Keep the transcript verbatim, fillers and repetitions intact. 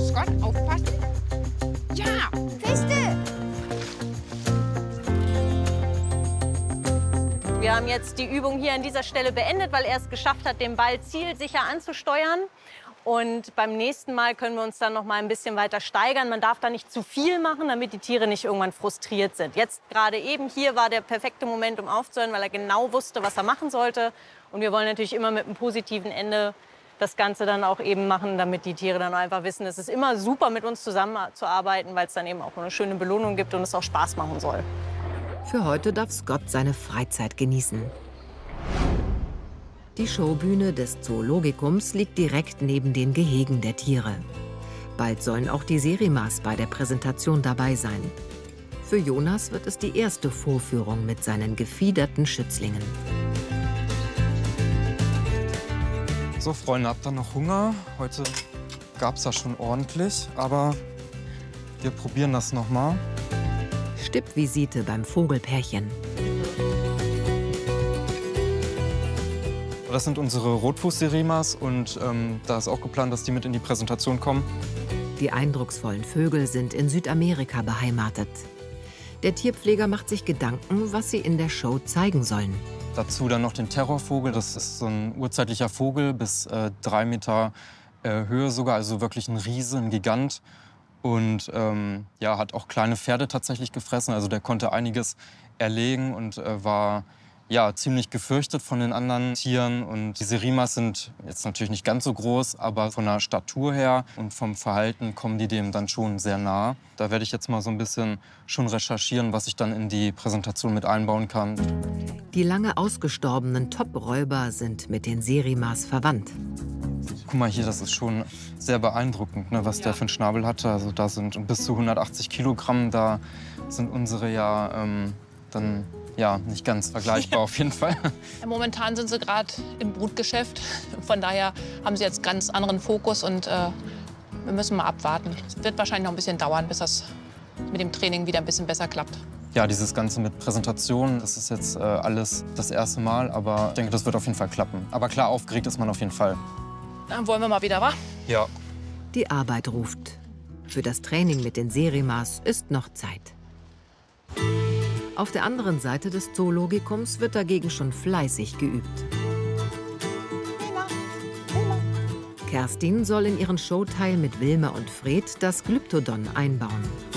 Scott, aufpassen. Ja, feste. Wir haben jetzt die Übung hier an dieser Stelle beendet, weil er es geschafft hat, den Ball zielsicher anzusteuern. Und beim nächsten Mal können wir uns dann noch mal ein bisschen weiter steigern. Man darf da nicht zu viel machen, damit die Tiere nicht irgendwann frustriert sind. Jetzt gerade eben hier war der perfekte Moment, um aufzuhören, weil er genau wusste, was er machen sollte. Und wir wollen natürlich immer mit einem positiven Ende das Ganze dann auch eben machen, damit die Tiere dann einfach wissen, es ist immer super, mit uns zusammenzuarbeiten, weil es dann eben auch eine schöne Belohnung gibt und es auch Spaß machen soll. Für heute darf Scott seine Freizeit genießen. Die Showbühne des Zoologikums liegt direkt neben den Gehegen der Tiere. Bald sollen auch die Serimas bei der Präsentation dabei sein. Für Jonas wird es die erste Vorführung mit seinen gefiederten Schützlingen. So, Freunde, habt ihr noch Hunger? Heute gab es ja schon ordentlich, aber wir probieren das noch mal. Stippvisite beim Vogelpärchen. Das sind unsere Rotfuß-Serimas und ähm, da ist auch geplant, dass die mit in die Präsentation kommen. Die eindrucksvollen Vögel sind in Südamerika beheimatet. Der Tierpfleger macht sich Gedanken, was sie in der Show zeigen sollen. Dazu dann noch den Terrorvogel. Das ist so ein urzeitlicher Vogel, bis äh, drei Meter äh, Höhe sogar, also wirklich ein Riese, ein Gigant. Und ähm, ja, hat auch kleine Pferde tatsächlich gefressen. Also der konnte einiges erlegen und äh, war ja, ziemlich gefürchtet von den anderen Tieren. Und die Serimas sind jetzt natürlich nicht ganz so groß, aber von der Statur her und vom Verhalten kommen die dem dann schon sehr nah. Da werde ich jetzt mal so ein bisschen schon recherchieren, was ich dann in die Präsentation mit einbauen kann. Die lange ausgestorbenen Top-Räuber sind mit den Serimas verwandt. Guck mal hier, das ist schon sehr beeindruckend, ne, was Ja. der für einen Schnabel hatte. Also da sind bis zu hundertachtzig Kilogramm, da sind unsere ja ähm, dann ja, nicht ganz vergleichbar auf jeden Fall. Momentan sind sie gerade im Brutgeschäft. Von daher haben sie jetzt ganz anderen Fokus und äh, wir müssen mal abwarten. Es wird wahrscheinlich noch ein bisschen dauern, bis das mit dem Training wieder ein bisschen besser klappt. Ja, dieses Ganze mit Präsentationen, das ist jetzt äh, alles das erste Mal, aber ich denke, das wird auf jeden Fall klappen. Aber klar, aufgeregt ist man auf jeden Fall. Dann wollen wir mal wieder, wa? Ja. Die Arbeit ruft. Für das Training mit den Serimas ist noch Zeit. Auf der anderen Seite des Zoologikums wird dagegen schon fleißig geübt. Kerstin soll in ihren Showteil mit Wilma und Fred das Glyptodon einbauen.